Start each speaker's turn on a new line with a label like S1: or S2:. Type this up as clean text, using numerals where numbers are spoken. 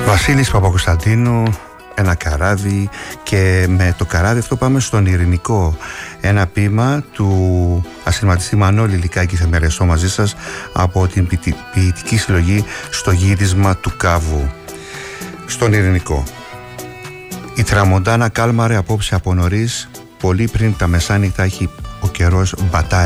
S1: Βασίλης Παπακοσταντίνου, ένα καράβι, και με το καράβι αυτό πάμε στον Ειρηνικό. Ένα ποίημα του ασυρματιστή Μανώλη Λυκάκη, θα μοιραστώ μαζί σας, από την ποιητική συλλογή Στο γύρισμα του Κάβου. Στον Ειρηνικό. Η Τραμοντάνα κάλμαρε απόψε από νωρίς, πολύ πριν τα μεσάνυχτα έχει ο καιρός μπατάρει.